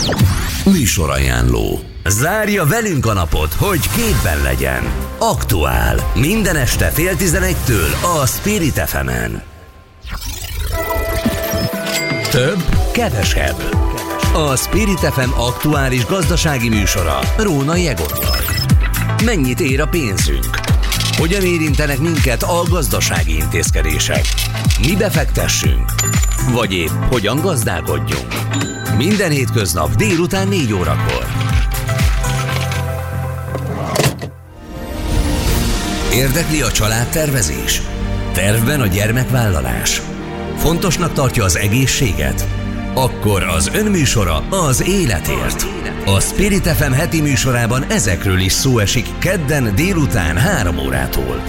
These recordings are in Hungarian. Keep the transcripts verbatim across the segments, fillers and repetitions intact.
Műsorajánló. Zárja velünk a napot, hogy képben legyen. Aktuál. Minden este fél tizenegytől a Spirit ef emen. Több, kevesebb. A Spirit ef em aktuális gazdasági műsora Rónai Egottal. Mennyit ér a pénzünk? Hogyan érintenek minket a gazdasági intézkedések? Mi befektessünk? Vagy épp hogyan gazdálkodjunk? Minden hétköznap délután négy órakor. Érdekli a családtervezés? Tervben a gyermekvállalás? Fontosnak tartja az egészséget? Akkor az önműsora az életért. A Spirit ef em heti műsorában ezekről is szó esik kedden délután három órától.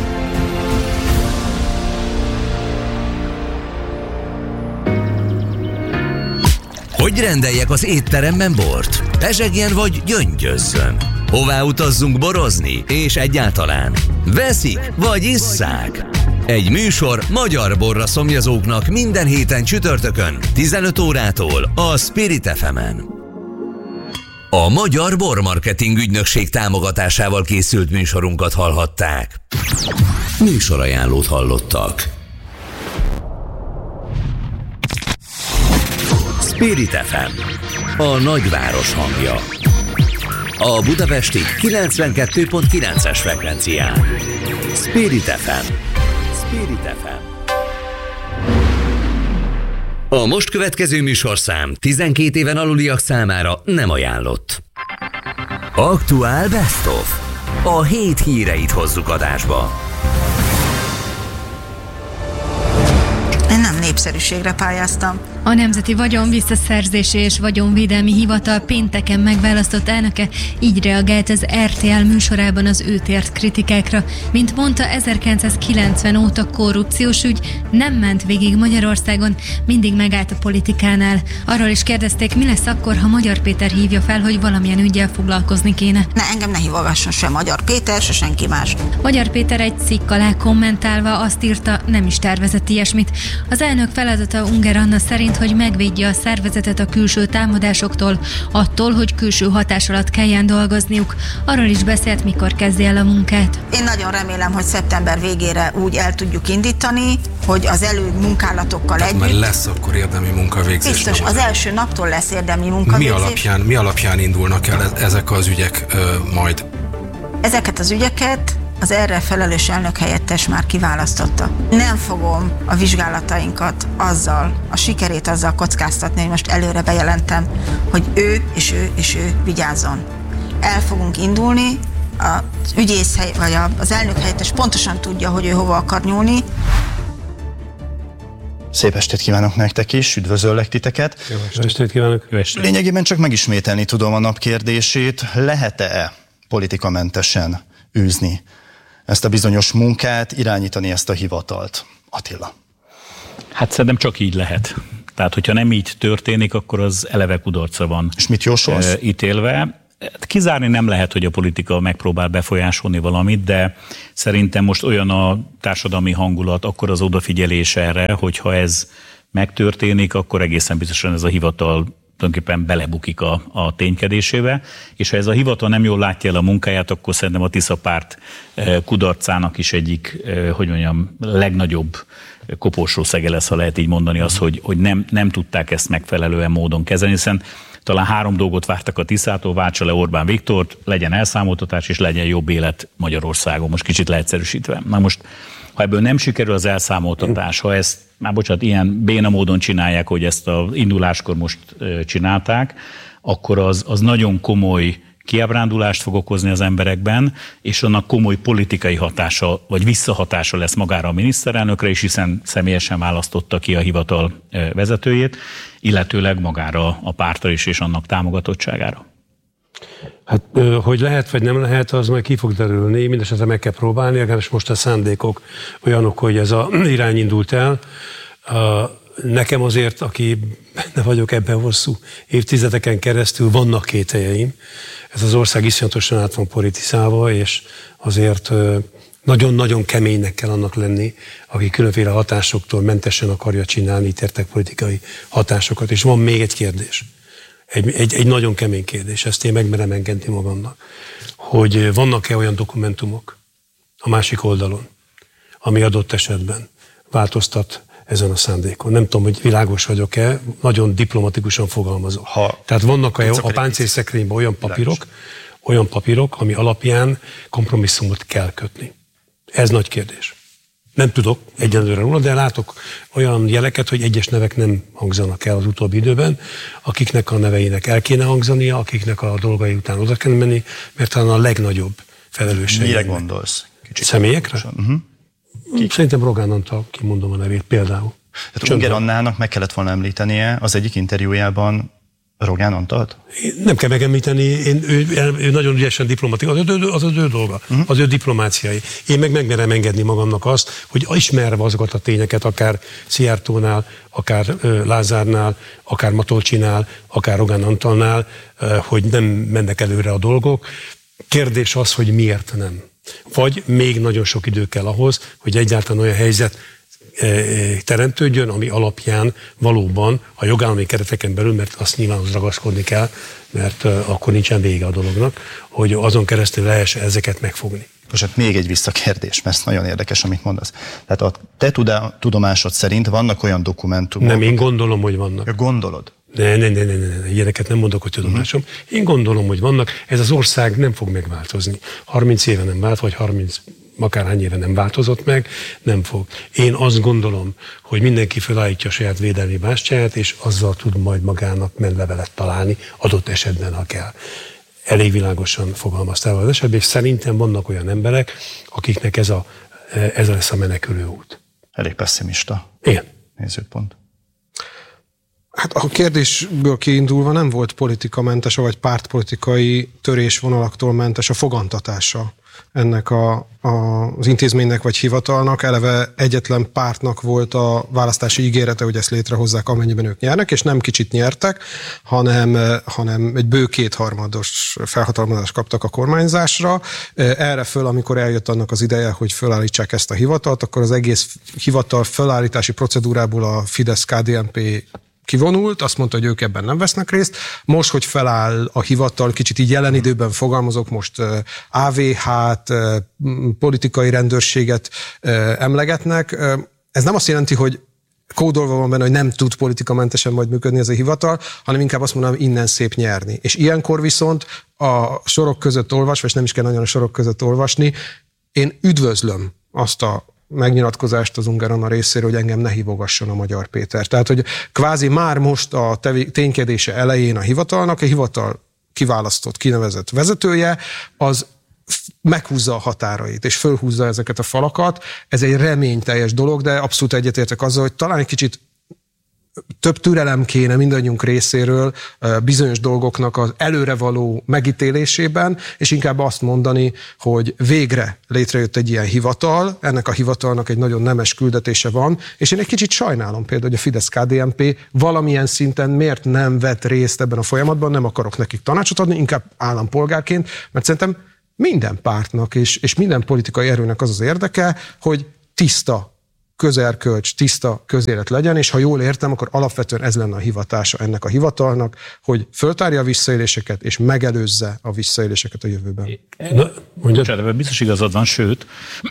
Hogy rendeljek az étteremben bort? Pezsegjen vagy gyöngyözzön? Hová utazzunk borozni? És egyáltalán veszik vagy isszák? Egy műsor magyar borra szomjazóknak minden héten csütörtökön tizenöt órától a Spirit ef emen. A Magyar Bormarketing Ügynökség támogatásával készült műsorunkat hallhatták. Műsorajánlót hallottak. Spirit ef em, a nagyváros hangja. A budapesti kilencvenkettő pont kilences frekvencián. Spirit ef em. Spirit ef em. A most következő műsorszám tizenkét éven aluliak számára nem ajánlott. Aktuál Best of. A hét híreit hozzuk adásba. Én nem népszerűségre pályáztam. A Nemzeti Vagyonvisszaszerzési és Vagyonvédelmi Hivatal pénteken megválasztott elnöke így reagált az er té el műsorában az őt ért kritikákra. Mint mondta, ezerkilencszázkilencven óta korrupciós ügy nem ment végig Magyarországon, mindig megállt a politikánál. Arról is kérdezték, mi lesz akkor, ha Magyar Péter hívja fel, hogy valamilyen üggyel foglalkozni kéne. Ne, engem ne hívogasson se Magyar Péter, se senki más. Magyar Péter egy cikk alá kommentálva azt írta, nem is tervezett ilyesmit. Az elnök feladata Unger Anna szerint, hogy megvédje a szervezetet a külső támadásoktól, attól, hogy külső hatás alatt kelljen dolgozniuk. Arról is beszélt, mikor kezdje el a munkát. Én nagyon remélem, hogy szeptember végére úgy el tudjuk indítani, hogy az előmunkálatokkal együtt... Mert lesz akkor érdemi munkavégzés. Biztos, az első naptól lesz érdemi munkavégzés. Mi alapján, mi alapján indulnak el ezek az ügyek ö, majd? Ezeket az ügyeket az erre felelős elnök helyettes már kiválasztotta. Nem fogom a vizsgálatainkat azzal, a sikerét azzal kockáztatni, hogy most előre bejelentem, hogy ő és ő és ő vigyázzon. El fogunk indulni, az ügyész hely, vagy az elnök helyettes pontosan tudja, hogy ő hova akar nyúlni. Szép estét kívánok nektek is, üdvözöllek titeket. Jó estét kívánok. Jó estét. Lényegében csak megismételni tudom a nap kérdését, lehet-e politikamentesen űzni ezt a bizonyos munkát, irányítani ezt a hivatalt? Attila. Hát szerintem csak így lehet. Tehát, hogyha nem így történik, akkor az eleve kudarcra van. És mit jósolsz? Ítélve. Kizárni nem lehet, hogy a politika megpróbál befolyásolni valamit, de szerintem most olyan a társadalmi hangulat, akkor az odafigyelés erre, hogyha ez megtörténik, akkor egészen biztosan ez a hivatal tulajdonképpen belebukik a, a ténykedésébe, és ha ez a hivatal nem jól látja el a munkáját, akkor szerintem a Tisza párt kudarcának is egyik, hogy mondjam, legnagyobb koporsószege lesz, ha lehet így mondani, az, hogy, hogy nem, nem tudták ezt megfelelően módon kezelni, hiszen talán három dolgot vártak a Tiszától, váltsa le Orbán Viktort, legyen elszámoltatás, és legyen jobb élet Magyarországon, most kicsit leegyszerűsítve. Na most, ha ebből nem sikerül az elszámoltatás, ha ezt, már bocsánat, ilyen béna módon csinálják, hogy ezt az induláskor most csinálták, akkor az, az nagyon komoly kiábrándulást fog okozni az emberekben, és annak komoly politikai hatása, vagy visszahatása lesz magára a miniszterelnökre is, hiszen személyesen választotta ki a hivatal vezetőjét, illetőleg magára a pártra is, és annak támogatottságára. Hát, hogy lehet, vagy nem lehet, az majd ki fog derülni, mindesetre meg kell próbálni, legalábbis most a szándékok olyanok, hogy ez az irány indult el. Nekem azért, aki benne vagyok ebben hosszú évtizedeken keresztül, vannak kételjeim. Ez az ország iszonyatosan át van politizálva, és azért nagyon-nagyon keménynek kell annak lenni, aki különféle hatásoktól mentesen akarja csinálni, itt értek politikai hatásokat. És van még egy kérdés. egy, egy, egy nagyon kemény kérdés, ezt én megmerem engedni magamnak, hogy vannak-e olyan dokumentumok a másik oldalon, ami adott esetben változtat ezen a szándékon. Nem tudom, hogy világos vagyok-e, nagyon diplomatikusan fogalmazok. Ha Tehát vannak a, a páncélszekrényben olyan papírok, olyan papírok, ami alapján kompromisszumot kell kötni. Ez nagy kérdés. Nem tudok egyenlőre róla, de látok olyan jeleket, hogy egyes nevek nem hangzanak el az utóbbi időben, akiknek a neveinek el kéne hangzania, akiknek a dolgai után oda kell menni, mert talán a legnagyobb felelősség. Mire gondolsz? Kicsit személyekre? Uh-huh. Szerintem Rogán Antal, kimondom a nevét például. Tehát Unger Annának meg kellett volna említenie az egyik interjújában Rogán Antalt? Nem kell megemlíteni, én, ő, ő nagyon ügyesen diplomatikus, az, az, az az ő dolga, uh-huh. az ő diplomáciai. Én meg megmerem engedni magamnak azt, hogy ismerve azokat a tényeket, akár Szijjártónál, akár uh, Lázárnál, akár Matolcsinál, akár Rogán Antalnál, uh, hogy nem mennek előre a dolgok. Kérdés az, hogy miért nem. Vagy még nagyon sok idő kell ahhoz, hogy egyáltalán olyan helyzet teremtődjön, ami alapján valóban a jogállami kereteken belül, mert azt nyilván ragaszkodni kell, mert akkor nincsen vége a dolognak, hogy azon keresztül lehessen ezeket megfogni. Most hát még egy visszakérdés, mert ez nagyon érdekes, amit mondasz. Tehát a te tudomásod szerint vannak olyan dokumentumok... Nem, én gondolom, hogy vannak. Ja, gondolod? Ne, ne, ne, ne, ne, ne, ilyeneket nem mondok, hogy tudomásom. Uh-huh. Én gondolom, hogy vannak. Ez az ország nem fog megváltozni. harminc éve nem vált, vagy harminc akárhány éve nem változott meg, nem fog. Én azt gondolom, hogy mindenki felállítja a saját védelmi bástyáját, és azzal tud majd magának menlevelet találni, adott esetben, ha kell. Elég világosan fogalmaztál az esetben, és szerintem vannak olyan emberek, akiknek ez, a, ez lesz a menekülő út. Elég pessimista. Igen. Nézőpont. Hát a kérdésből kiindulva nem volt politikamentes, vagy pártpolitikai törésvonalaktól mentes a fogantatása ennek a, a, az intézménynek vagy hivatalnak. Eleve egyetlen pártnak volt a választási ígérete, hogy ezt létrehozzák, amennyiben ők nyernek, és nem kicsit nyertek, hanem, hanem egy bő kétharmados felhatalmazást kaptak a kormányzásra. Erre föl, amikor eljött annak az ideje, hogy fölállítsák ezt a hivatalt, akkor az egész hivatal fölállítási procedúrából a Fidesz-ká dé en pé kivonult, azt mondta, hogy ők ebben nem vesznek részt. Most, hogy feláll a hivatal, kicsit így jelen időben fogalmazok, most á vé há-t, politikai rendőrséget emlegetnek. Ez nem azt jelenti, hogy kódolva van benne, hogy nem tud politikamentesen majd működni ez a hivatal, hanem inkább azt mondanám, innen szép nyerni. És ilyenkor viszont a sorok között olvasva, és nem is kell nagyon a sorok között olvasni, én üdvözlöm azt a megnyilatkozást az Unger Anna részéről, hogy engem ne hívogasson a Magyar Péter. Tehát, hogy kvázi már most a ténykedése elején a hivatalnak, a hivatal kiválasztott, kinevezett vezetője, az meghúzza a határait, és fölhúzza ezeket a falakat. Ez egy reményteljes dolog, de abszolút egyetértek azzal, hogy talán egy kicsit több türelem kéne mindannyiunk részéről bizonyos dolgoknak az előrevaló megítélésében, és inkább azt mondani, hogy végre létrejött egy ilyen hivatal, ennek a hivatalnak egy nagyon nemes küldetése van, és én egy kicsit sajnálom például, hogy a Fidesz-ká dé en pé valamilyen szinten miért nem vett részt ebben a folyamatban, nem akarok nekik tanácsot adni, inkább állampolgárként, mert szerintem minden pártnak és, és minden politikai erőnek az az érdeke, hogy tiszta közerkölcs, tiszta közélet legyen, és ha jól értem, akkor alapvetően ez lenne a hivatása ennek a hivatalnak, hogy föltárja a visszaéléseket, és megelőzze a visszaéléseket a jövőben. Bocsánat, biztos igazad van, sőt,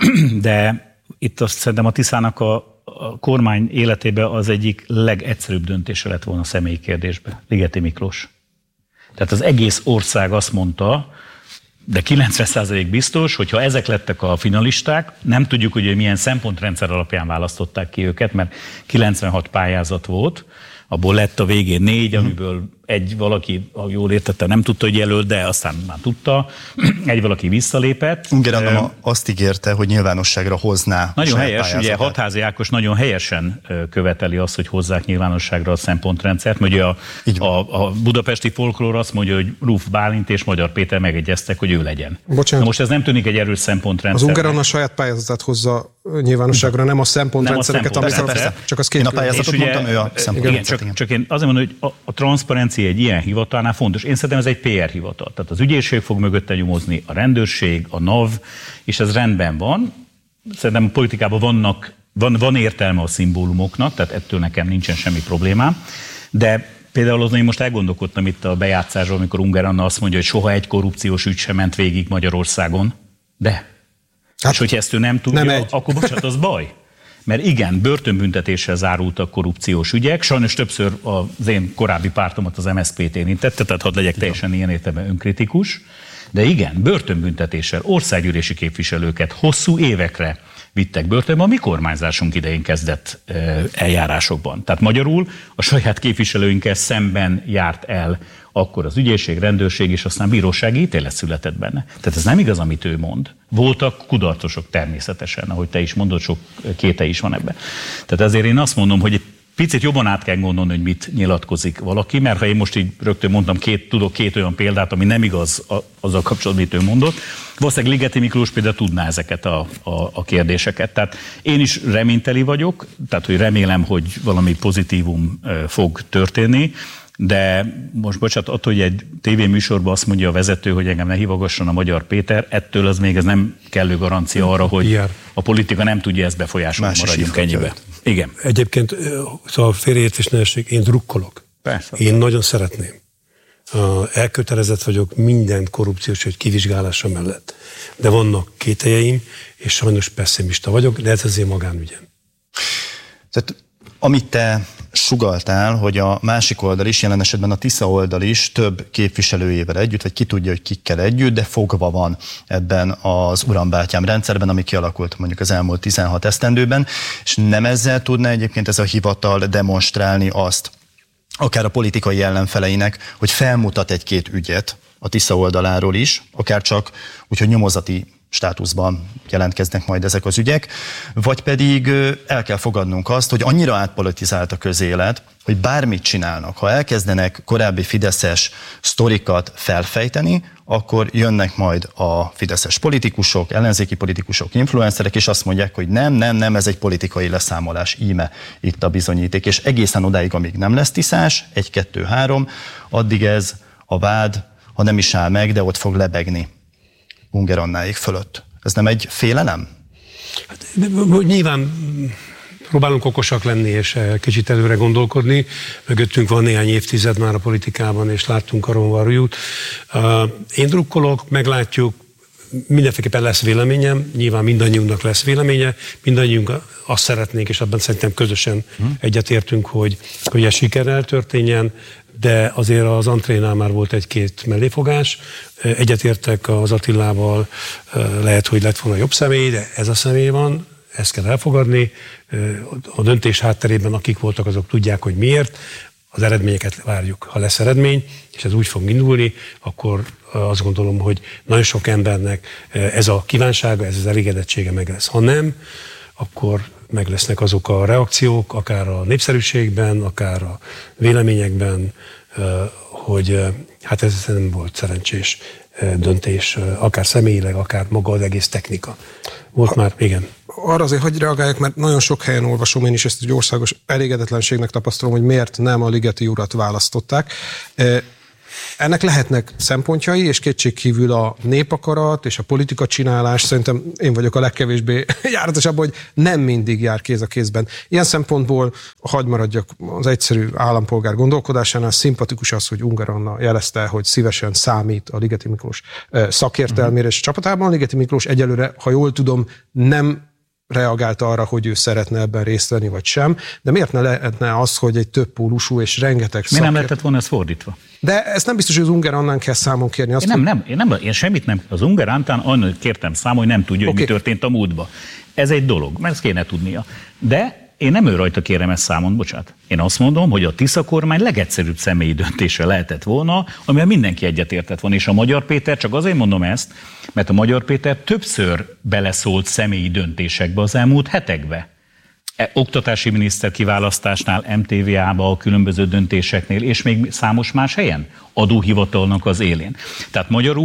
de itt azt szerintem a Tiszának a, a kormány életében az egyik legegyszerűbb döntése lett volna a személyi kérdésbe. Ligeti Miklós. Tehát az egész ország azt mondta, de kilencven százalék biztos, hogy ha ezek lettek a finalisták, nem tudjuk, hogy milyen szempontrendszer alapján választották ki őket, mert kilencvenhat pályázat volt, abból lett a végén négy, amiből egy valaki, ha jól értette, nem tudta, hogy jelölt, de aztán már tudta, egy valaki visszalépett. Unger Anna azt ígérte, hogy nyilvánosságra hozná. Nagyon helyes, ugye Hatházi Ákos nagyon helyesen követeli azt, hogy hozzák nyilvánosságra a szempontrendszert, mert ugye a, a, a budapesti folklór azt mondja, hogy Ruf Bálint és Magyar Péter megegyeztek, hogy ő legyen. Bocsánat. Na most ez nem tűnik egy erős szempontrendszer. Az Unger Anna saját pályázatát hozza nyilvánosságra, nem a szempontrendszereket, nem a szempont, csak az két. Én a pályázatot mondtam, ő a szempontrendszer. Csak, csak én azért mondom, hogy a, a transzparencia egy ilyen hivatalnál fontos. Én szerintem ez egy pé er hivatal. Tehát az ügyészség fog mögötte nyomozni, a rendőrség, a NAV, és ez rendben van. Szerintem a politikában vannak, van, van értelme a szimbólumoknak, tehát ettől nekem nincsen semmi problémám. De például azon én most elgondolkodtam itt a bejátszásról, amikor Ungár Anna azt mondja, hogy soha egy korrupciós ügy sem ment végig Magyarországon. De. Hát, és hogyha ezt ő nem tudja, nem akkor bocsánat, az baj. Mert igen, börtönbüntetéssel zárultak korrupciós ügyek, sajnos többször az én korábbi pártomat, az em es zé pét érintette, tehát hadd legyek teljesen ilyen értelemben önkritikus, de igen, börtönbüntetéssel országgyűlési képviselőket hosszú évekre vittek börtönbe, a mi kormányzásunk idején kezdett eljárásokban. Tehát magyarul a saját képviselőinkkel szemben járt el akkor az ügyészség, rendőrség, és aztán bírósági ítélet született benne. Tehát ez nem igaz, amit ő mond. Voltak kudarcosok természetesen, ahogy te is mondod, sok kéte is van ebben. Tehát ezért én azt mondom, hogy egy picit jobban át kell gondolni, hogy mit nyilatkozik valaki, mert ha én most így rögtön mondtam, két, tudok két olyan példát, ami nem igaz azzal kapcsolatban, amit ő mondott, valószínűleg Ligeti Miklós például tudná ezeket a, a, a kérdéseket. Tehát én is reményteli vagyok, tehát hogy remélem, hogy valami pozitívum fog történni, de most bocsánat, attól, hogy egy tévéműsorban azt mondja a vezető, hogy engem ne hívogasson a Magyar Péter, ettől az még ez nem kellő garancia arra, hogy a politika nem tudja ezt befolyásolni, maradjunk ennyibe. Igen. Egyébként, szóval félreértés ne essék, én drukkolok. Persze. Én nagyon szeretném. Elkötelezett vagyok minden korrupciós ügy kivizsgálása mellett. De vannak kételjeim, és sajnos pessimista vagyok, de ez az én magánügyem. Tehát amit te sugalltál, hogy a másik oldal is, jelen esetben a Tisza oldal is több képviselőjével együtt, vagy ki tudja, hogy kikkel együtt, de fogva van ebben az urambátyám rendszerben, ami kialakult mondjuk az elmúlt tizenhat esztendőben, és nem ezzel tudna egyébként ez a hivatal demonstrálni azt, akár a politikai ellenfeleinek, hogy felmutat egy-két ügyet a Tisza oldaláról is, akár csak úgyhogy nyomozati státuszban jelentkeznek majd ezek az ügyek, vagy pedig el kell fogadnunk azt, hogy annyira átpolitizált a közélet, hogy bármit csinálnak, ha elkezdenek korábbi fideszes sztorikat felfejteni, akkor jönnek majd a fideszes politikusok, ellenzéki politikusok, influencerek, és azt mondják, hogy nem, nem, nem, ez egy politikai leszámolás, íme itt a bizonyíték, és egészen odáig, amíg nem lesz tiszás, egy, kettő, három, addig ez a vád, ha nem is áll meg, de ott fog lebegni Ungár Annáék fölött. Ez nem egy félelem? Hát, nyilván próbálunk okosak lenni, és kicsit előre gondolkodni. Mögöttünk van néhány évtized már a politikában, és láttunk a Ronvarjút. Én drukkolok, meglátjuk, mindenféleképpen lesz véleményem, nyilván mindannyiunknak lesz véleménye, mindannyiunk azt szeretnénk, és abban szerintem közösen egyetértünk, hogy, hogy ez sikerrel történjen, de azért az Antrénál már volt egy-két melléfogás. Egyetértek az Attilával, lehet, hogy lett volna jobb személy, de ez a személy van, ezt kell elfogadni. A döntés hátterében akik voltak, azok tudják, hogy miért. Az eredményeket várjuk. Ha lesz eredmény, és ez úgy fog indulni, akkor azt gondolom, hogy nagyon sok embernek ez a kívánsága, ez az elégedettsége meg lesz. Ha nem, akkor meg lesznek azok a reakciók, akár a népszerűségben, akár a véleményekben, hogy hát ez nem volt szerencsés döntés, akár személyileg, akár maga az egész technika. Volt a, már, igen. Arra azért, hogy reagáljak, mert nagyon sok helyen olvasom én is ezt egy országos elégedetlenségnek tapasztalom, hogy miért nem a Ligeti urat választották. Ennek lehetnek szempontjai, és kétségkívül a népakarat és a politika csinálás, szerintem én vagyok a legkevésbé járatosabb, hogy nem mindig jár kéz a kézben. Ilyen szempontból, hadd maradjak az egyszerű állampolgár gondolkodásánál, szimpatikus az, hogy Ungár Anna jelezte, hogy szívesen számít a Ligeti Miklós szakértelmére és csapatában. Ligeti Miklós egyelőre, ha jól tudom, nem reagálta arra, hogy ő szeretne ebben részt venni, vagy sem, de miért ne lehetne az, hogy egy több pólusú és rengeteg szakért... Mi nem lehetett volna ez fordítva? De ez nem biztos, hogy az Ungár Annán kell számon kérni. Azt, én, nem, hogy... nem, én nem, én semmit nem, az Ungár Antán annak kértem számon, hogy nem tudja, hogy okay. mi történt a múltban. Ez egy dolog, mert ezt kéne tudnia. De én nem ő rajta kérem ezt számon, bocsánat. Én azt mondom, hogy a Tisza kormány legegyszerűbb személyi döntése lehetett volna, amivel mindenki egyetértett volna. És a Magyar Péter, csak azért mondom ezt, mert a Magyar Péter többször beleszólt személyi döntésekbe az elmúlt hetekbe. E, oktatási miniszter kiválasztásnál, em té vé á-ba, a különböző döntéseknél, és még számos más helyen adóhivatalnak az élén. Tehát magyarul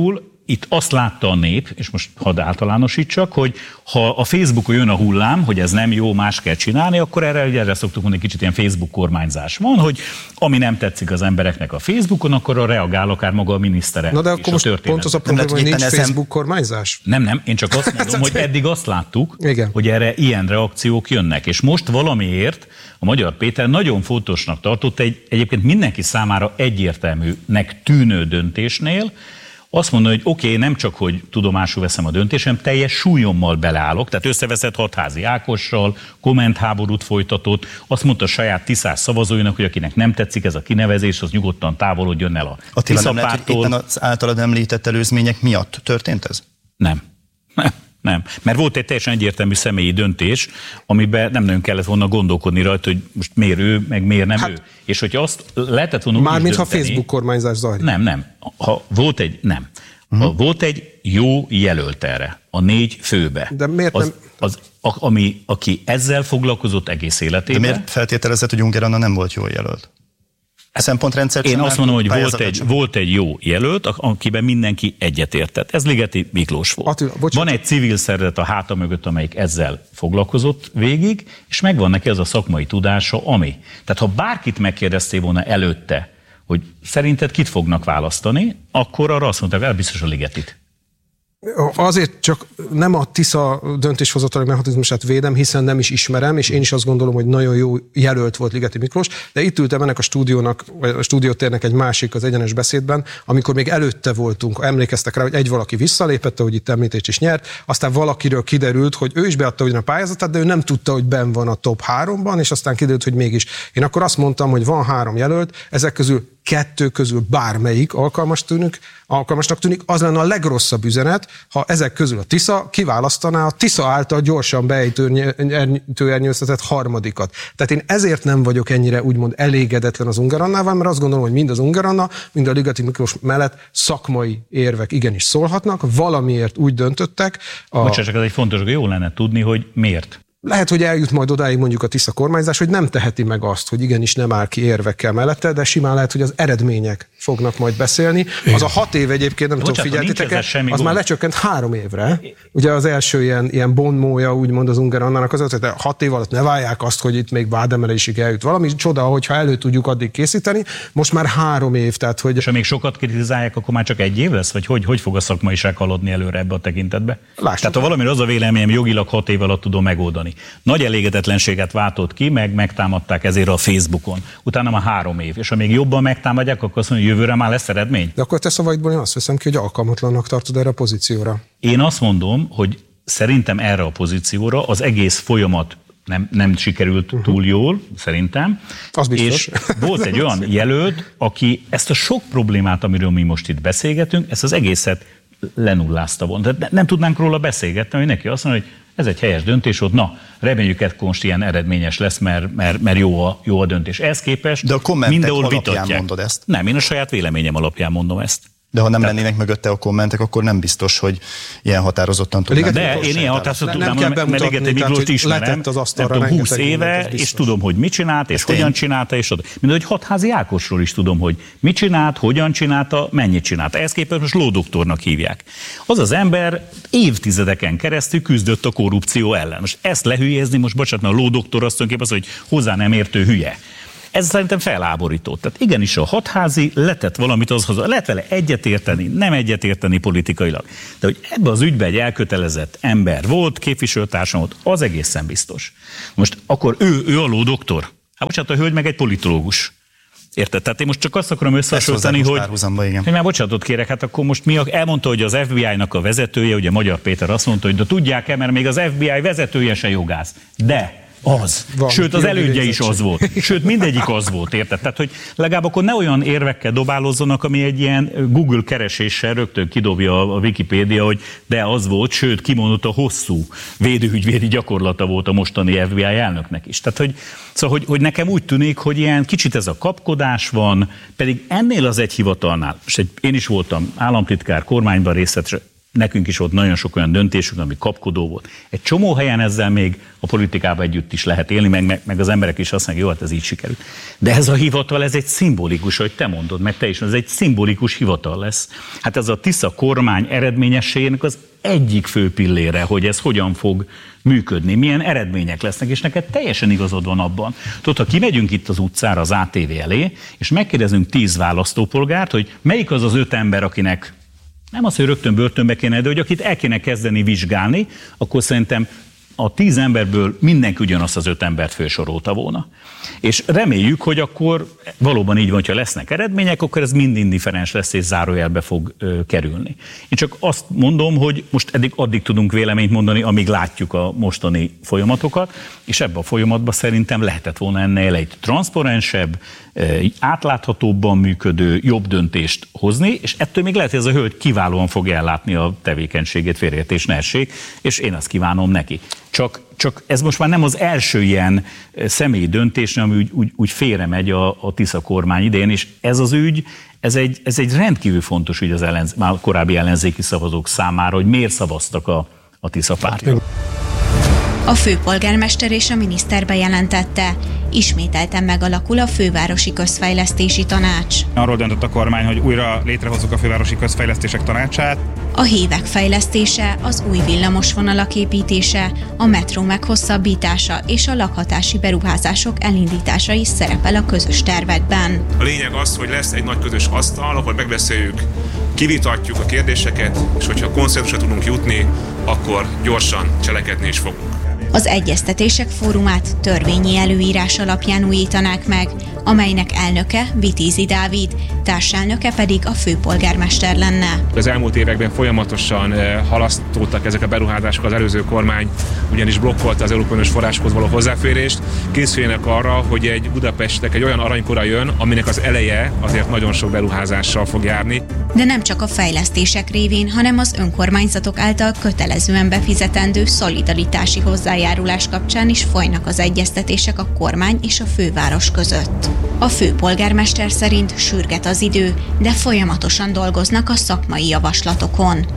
itt azt látta a nép, és most hadd általánosítsak, hogy ha a Facebookon jön a hullám, hogy ez nem jó, más kell csinálni, akkor erre, ugye erre szoktuk mondani, kicsit ilyen Facebook kormányzás van, hogy ami nem tetszik az embereknek a Facebookon, akkor a reagál akár maga a minisztere. Na de akkor most pont az a probléma, hogy nincs ezen... Facebook kormányzás? Nem, nem, én csak azt mondom, hogy eddig azt láttuk, igen, hogy erre ilyen reakciók jönnek. És most valamiért a Magyar Péter nagyon fontosnak tartott egy egyébként mindenki számára egyértelműnek tűnő döntésnél, azt mondani, hogy oké, okay, nem csak, hogy tudomásul veszem a döntésem, teljes súlyommal beleállok, tehát összeveszett Hatházi Ákossal, kommentháborút folytatott, azt mondta a saját tiszás szavazóinak, hogy akinek nem tetszik ez a kinevezés, az nyugodtan távolodjon el a Attila, Tisza nem lehet, hogy pártól. éppen az általad említett előzmények miatt történt ez? Nem. Nem. Nem, mert volt egy teljesen egyértelmű személyi döntés, amiben nem nagyon kellett volna gondolkodni rajta, hogy most miért ő, meg miért nem hát, ő. És hogyha azt lehetett volna mármint ha Facebook kormányzás zajlik. Nem, nem. Ha volt egy, nem. Uh-huh. Ha volt egy jó jelölt erre, a négy főbe. De miért az, nem? Az, a, ami, aki ezzel foglakozott egész életében. De miért feltételezett, hogy Ungar Anna nem volt jó jelölt? Szempontrendszer. Én azt mondom, hogy volt egy, volt egy jó jelölt, akiben mindenki egyetértett. Ez Ligeti Miklós volt. Attila, van egy civil szervezet a háta mögött, amelyik ezzel foglalkozott végig, és megvan neki ez a szakmai tudása, ami. Tehát ha bárkit megkérdeztél volna előtte, hogy szerinted kit fognak választani, akkor arra azt mondták, hogy biztos a Ligetit. Azért csak nem a Tisza döntéshozatali mechanizmusát védem, hiszen nem is ismerem, és én is azt gondolom, hogy nagyon jó jelölt volt Ligeti Miklós, de itt ültem ennek a stúdiónak, vagy a stúdiótérnek egy másik az egyenes beszédben, amikor még előtte voltunk, emlékeztek rá, hogy egy valaki visszalépett, hogy itt említést is nyert, aztán valakiről kiderült, hogy ő is beadta ugyan a pályázatát, de ő nem tudta, hogy benn van a top háromban, és aztán kiderült, hogy mégis. Én akkor azt mondtam, hogy van három jelölt, ezek közül kettő közül bármelyik alkalmas tűnik, alkalmasnak tűnik, az lenne a legrosszabb üzenet, ha ezek közül a Tisza kiválasztaná a Tisza által gyorsan beejtőernyőztetett harmadikat. Tehát én ezért nem vagyok ennyire úgymond elégedetlen az Ungar Annával, mert azt gondolom, hogy mind az Ungar Anna, mind a Ligeti Miklós mellett szakmai érvek igenis szólhatnak, valamiért úgy döntöttek. A... Bocsánat, csak ez egy fontos, hogy jó lenne tudni, hogy miért. Lehet, hogy eljut majd odáig mondjuk a Tisza kormányzás, hogy nem teheti meg azt, hogy igenis nem áll ki érvekkel mellette, de simán lehet, hogy az eredmények fognak majd beszélni. Az a hat év egyébként, nem tudom, figyeltitek el, az gond. Már lecsökkent három évre. Ugye az első ilyen, ilyen bonmója, úgymond az Ungar Annának az, hogy hat év alatt ne várják azt, hogy itt még vádemelésig eljut valami. Csoda, hogyha elő tudjuk addig készíteni. Most már három év, tehát hogy... És ha még sokat kritizálják, akkor már csak egy év lesz? Vagy hogy, hogy fog a szakmaiság haladni előre ebbe a tekintetbe? Lássuk. Tehát ha valamire az a véleményem, jogilag hat év alatt tudom megoldani. Nagy elégedetlenséget váltott ki, meg megtámadták ezért a Facebookon. Utána már három év. És ha még jobban megtámadják, akkor azt mondja, hogy jövőre már lesz eredmény. De akkor te szavaidból én azt veszem ki, hogy alkalmatlannak tartod erre a pozícióra. Én azt mondom, hogy szerintem erre a pozícióra az egész folyamat nem, nem sikerült uh-huh. túl jól, szerintem. Az biztos. És volt egy olyan jelölt, aki ezt a sok problémát, amiről mi most itt beszélgetünk, ezt az egészet lenullázta volna. Tehát nem tudnánk róla beszélgetni, hogy neki azt mondja, hogy ez egy helyes döntés volt, na, reméljük, hogy Konst ilyen eredményes lesz, mert, mert, mert jó, a, jó a döntés. Ehhez képest de a kommentek mindenhol alapján vitatják. Mondod ezt? Nem, én a saját véleményem alapján mondom ezt. De ha nem Tehát... lennének mögötte a kommentek, akkor nem biztos, hogy ilyen határozottan tudnám. De én ilyen határozottan tudnám, mert, mert Ligeti Miklóst ismerem, nem tudom, húsz éve, és tudom, hogy mit csinált, és hogyan csinálta, és mind hogy Hatházi Ákosról is tudom, hogy mit csinált, hogyan csinálta, mennyit csinálta. Ehhez képest most lódoktornak hívják. Az az ember évtizedeken keresztül küzdött a korrupció ellen. Most ezt lehülyezni, most bocsánat, a lódoktor azt tulajdonképpen az, hogy hozzá nem értő hülye. Ez szerintem feláborító. Tehát igenis a Hatházi letett valamit azhoz, lehet vele egyetérteni, nem egyetérteni politikailag. De hogy ebbe az ügybe egy elkötelezett ember volt, képviselőtársam volt, az egészen biztos. Most akkor ő, ő a lódoktor? Hát bocsánat, a hölgy meg egy politológus. Érted? Tehát én most csak azt akarom összehasonlítani, hogy, hogy már bocsánatot kérek, hát akkor most mi elmondta, hogy az ef bé i-nak a vezetője, ugye Magyar Péter azt mondta, hogy de tudják-e, mert még az ef bé i vezetője se jogász. De az. Van, sőt, az elődje is az volt. Sőt, mindegyik az volt, érted? Tehát, hogy legalább akkor ne olyan érvekkel dobálozzanak, ami egy ilyen Google kereséssel rögtön kidobja a Wikipédia, hogy de az volt, sőt, kimondott a hosszú védőügyvédi gyakorlata volt a mostani ef bé i elnöknek is. Tehát, hogy, szóval, hogy, hogy nekem úgy tűnik, hogy ilyen kicsit ez a kapkodás van, pedig ennél az egy hivatalnál, és egy, én is voltam államtitkár, kormányban részt nekünk is volt nagyon sok olyan döntésünk, ami kapkodó volt. Egy csomó helyen ezzel még a politikában együtt is lehet élni, meg, meg, meg az emberek is azt mondják, jó, hát ez így sikerült. De ez a hivatal, ez egy szimbolikus, hogy te mondod, meg te is, ez egy szimbolikus hivatal lesz. Hát ez a Tisza kormány eredményességének az egyik fő pillére, hogy ez hogyan fog működni, milyen eredmények lesznek, és neked teljesen igazad van abban. Tudod, ha kimegyünk itt az utcára az á té vé elé, és megkérdezünk tíz választópolgárt, hogy melyik az az öt ember, akinek nem az, hogy rögtön börtönbe kéne, de hogy akit el kéne kezdeni vizsgálni, akkor szerintem a tíz emberből mindenki ugyanazt az öt embert felsorolta volna. És reméljük, hogy akkor valóban így van, hogyha lesznek eredmények, akkor ez mind indifferens lesz és zárójelbe fog ö, kerülni. Én csak azt mondom, hogy most eddig addig tudunk véleményt mondani, amíg látjuk a mostani folyamatokat, és ebben a folyamatban szerintem lehetett volna ennél egy transzparensebb, átláthatóbban működő, jobb döntést hozni, és ettől még lehet, hogy ez a hölgy kiválóan fogja ellátni a tevékenységét, félreértés ne essék, és én azt kívánom neki. Csak, csak ez most már nem az első ilyen személyi döntés, ami úgy, úgy, úgy félre megy a, a Tisza kormány idején, és ez az ügy, ez egy, ez egy rendkívül fontos ügy az ellenz, már korábbi ellenzéki szavazók számára, hogy miért szavaztak a, a Tisza pártra. A főpolgármester és a miniszter bejelentette, ismételten megalakul a fővárosi közfejlesztési tanács. Arról döntött a kormány, hogy újra létrehozzuk a fővárosi közfejlesztések tanácsát. A hévek fejlesztése, az új villamosvonalak építése, a metró meghosszabbítása és a lakhatási beruházások elindítása is szerepel a közös tervekben. A lényeg az, hogy lesz egy nagy közös asztal, ahol megbeszéljük, kivitatjuk a kérdéseket, és hogyha konszenzusra tudunk jutni, akkor gyorsan cselekedni is fogunk. Az egyeztetések fórumát törvényi előírás alapján újítanák meg, amelynek elnöke Vitézi Dávid, társelnöke pedig a főpolgármester lenne. Az elmúlt években folyamatosan halasztottak ezek a beruházások, az előző kormány ugyanis blokkolta az Európai Uniós forrásokhoz való hozzáférést. Készüljenek arra, hogy egy Budapestnek egy olyan aranykora jön, aminek az eleje azért nagyon sok beruházással fog járni. De nem csak a fejlesztések révén, hanem az önkormányzatok által kötelezően befizetendő szolidaritási hozzájárulás kapcsán is folynak az egyeztetések a kormány és a főváros között. A főpolgármester szerint sürget az idő, de folyamatosan dolgoznak a szakmai javaslatokon.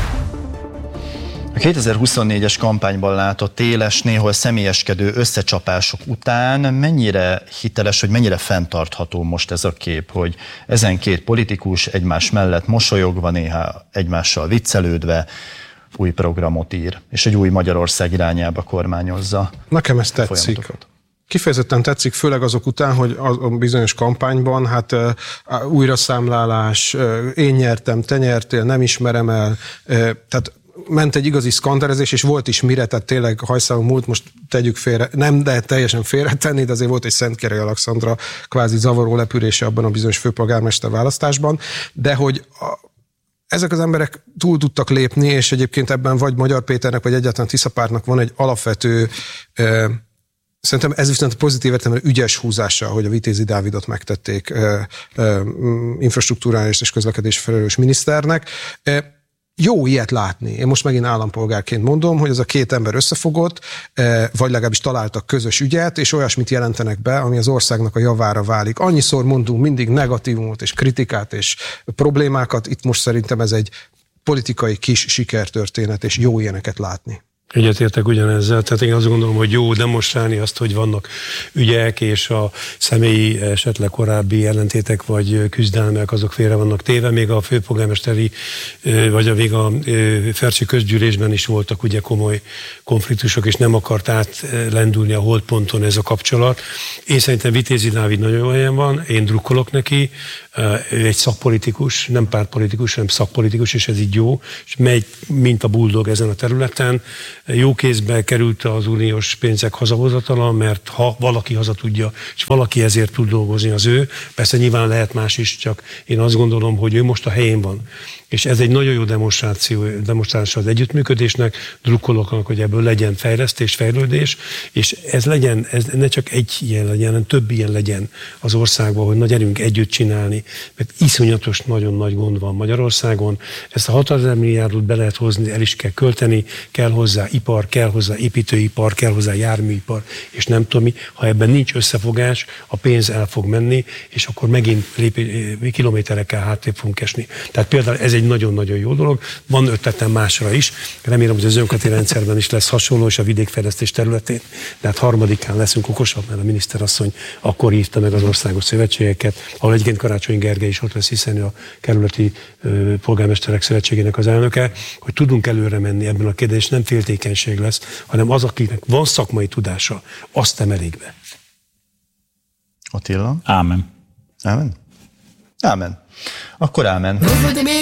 A kétezer-huszonnégyes kampányban látott éles, néhol személyeskedő összecsapások után mennyire hiteles, hogy mennyire fenntartható most ez a kép, hogy ezen két politikus egymás mellett mosolyogva, néha egymással viccelődve új programot ír, és egy új Magyarország irányába kormányozza. Nekem ez tetszik. Kifejezetten tetszik, főleg azok után, hogy a bizonyos kampányban, hát uh, újraszámlálás, uh, én nyertem, te nyertél, nem ismerem el, uh, tehát ment egy igazi szkanderezés, és volt is mire, tehát tényleg hajszálon múlt, most tegyük félre, nem, de teljesen félretenni, de azért volt egy Szentkerei Alexandra kvázi zavaró lepülése abban a bizonyos főpolgármester választásban, de hogy a, ezek az emberek túl tudtak lépni, és egyébként ebben vagy Magyar Péternek, vagy egyáltalán Tisza pártnak van egy alapvető, eh, szerintem ez viszont pozitív értelemben ügyes húzása, hogy a Vitézi Dávidot megtették eh, eh, infrastruktúrális és közlekedés felelős miniszternek. Eh, Jó ilyet látni. Én most megint állampolgárként mondom, hogy ez a két ember összefogott, vagy legalábbis találtak közös ügyet, és olyasmit jelentenek be, ami az országnak a javára válik. Annyiszor mondunk mindig negatívumot és kritikát és problémákat, itt most szerintem ez egy politikai kis sikertörténet, és jó ilyeneket látni. Egyetértek ugyanezzel, tehát én azt gondolom, hogy jó demonstrálni azt, hogy vannak ügyek, és a személyi, esetleg korábbi ellentétek vagy küzdelmek, azok félre vannak téve, még a főpolgármesteri, vagy a még a Fercsi közgyűlésben is voltak ugye komoly konfliktusok, és nem akart átlendülni a holdponton ez a kapcsolat. Én szerintem Vitézi Dávid nagyon jó helyen van, én drukkolok neki, ő egy szakpolitikus, nem pártpolitikus, hanem szakpolitikus, és ez így jó, és megy, mint a buldog ezen a területen. Jó kézbe került az uniós pénzek hazahozatala, mert ha valaki haza tudja, és valaki ezért tud dolgozni, az ő. Persze nyilván lehet más is, csak én azt gondolom, hogy ő most a helyén van. És ez egy nagyon jó demonstráció, demonstráció az együttműködésnek, drukkolok, hogy ebből legyen fejlesztés, fejlődés, és ez legyen, ez ne csak egy ilyen legyen, hanem több ilyen legyen az országban, hogy na gyerünk együtt csinálni. mert iszonyatos nagyon nagy gond van Magyarországon. Ezt a hatezer milliárdot be lehet hozni, el is kell költeni, kell hozzá ipar, kell hozzá építőipar, kell hozzá járműipar, és nem tudom mi. Ha ebben nincs összefogás, a pénz el fog menni, és akkor megint lép, kilométerekkel hátrébb fogunk esni. Tehát például ez egy nagyon-nagyon jó dolog. Van ötletem másra is. Remélem, hogy az önkormányzati rendszerben is lesz hasonló, és a vidékfejlesztés területén. De hát harmadikán leszünk okosabb, mert a miniszterasszony akkor hívta meg az országos szövetségeket, ahol egyébként Karácsony Gergely is ott lesz, hiszen a kerületi ö, polgármesterek szövetségének az elnöke, hogy tudunk előre menni ebben a kérdésben, nem féltékenység lesz, hanem az, akinek van szakmai tudása, azt emelik be. Attila? Ámen. Ámen? Ámen. Akkor ámen.